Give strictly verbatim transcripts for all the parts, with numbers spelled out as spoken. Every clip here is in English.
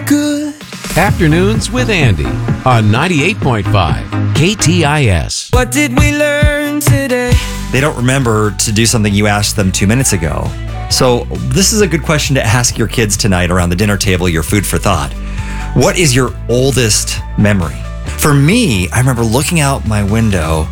good. Afternoons with Andy on ninety-eight point five K T I S. What did we learn today? They don't remember to do something you asked them two minutes ago. So this is a good question to ask your kids tonight around the dinner table, your food for thought. What is your oldest memory? For me, I remember looking out my window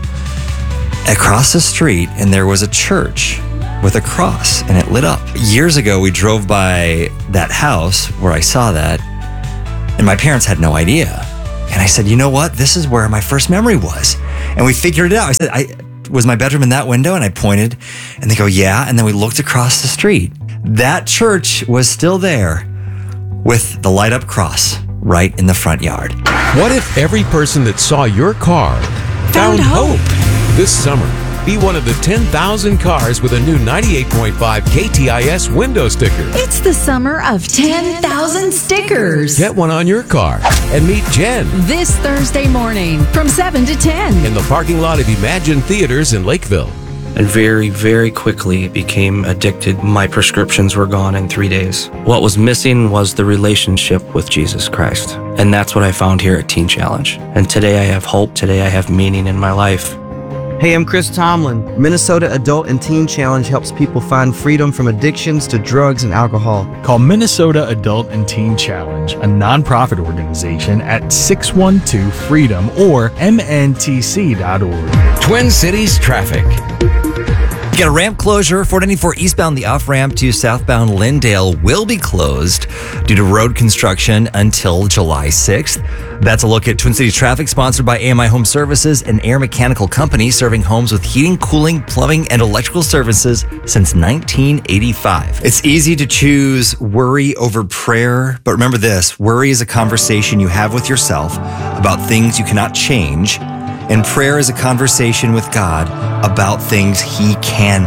across the street and there was a church with a cross and it lit up. Years ago, we drove by that house where I saw that and my parents had no idea. And I said, you know what? This is where my first memory was. And we figured it out. I said, I was my bedroom in that window? And I pointed and they go, yeah. And then we looked across the street. That church was still there with the light up cross right in the front yard. What if every person that saw your car found, Found hope. hope? This summer, be one of the ten thousand cars with a new ninety-eight point five K T I S window sticker. It's the summer of ten thousand stickers. Get one on your car and meet Jen This Thursday morning from seven to ten. in the parking lot of Imagine Theaters in Lakeville. And very, very quickly became addicted. My prescriptions were gone in three days. What was missing was the relationship with Jesus Christ. And that's what I found here at Teen Challenge. And today I have hope. Today I have meaning in my life. Hey, I'm Chris Tomlin. Minnesota Adult and Teen Challenge helps people find freedom from addictions to drugs and alcohol. Call Minnesota Adult and Teen Challenge, a nonprofit organization, at six one two freedom or M N T C dot org. Twin Cities traffic. You got a ramp closure. four ninety-four eastbound, the off-ramp to southbound Lindale will be closed due to road construction until July sixth. That's a look at Twin Cities traffic, sponsored by A M I Home Services, an air mechanical company serving homes with heating, cooling, plumbing, and electrical services since nineteen eighty-five. It's easy to choose worry over prayer, but remember this: worry is a conversation you have with yourself about things you cannot change, and prayer is a conversation with God about things He can